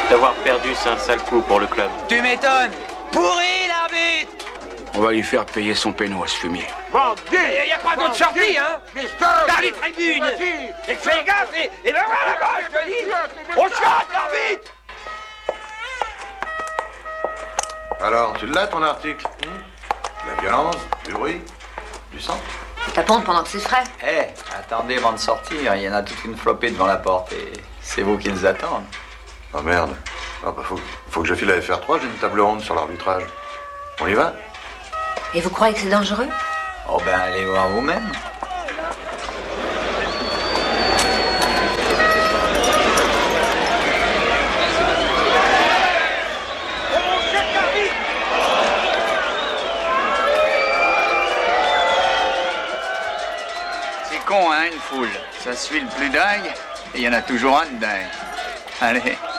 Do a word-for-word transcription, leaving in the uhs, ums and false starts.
D'avoir perdu, c'est un sale coup pour le club. Tu m'étonnes. Pourri, l'arbitre. On va lui faire payer son péno à ce fumier. Il n'y a pas d'autre sortie, hein. Dans les tribunes. Et fais gaffe, et, et ben voilà, là-bas, je te dis. On chante, l'arbitre. Alors, tu l'as ton article hmm? La violence, du bruit, du sang. Ça pompe pendant que c'est frais. Eh, hey, attendez avant de sortir, il y en a toute une flopée devant la porte et c'est vous qui les attendent. Oh merde. Ah bah faut, faut que je file à F R trois, j'ai une table ronde sur l'arbitrage. On y va? Et vous croyez que c'est dangereux? Oh ben allez voir vous-même. C'est con, hein, une foule. Ça suit le plus dingue, et il y en a toujours un de dingue. Allez.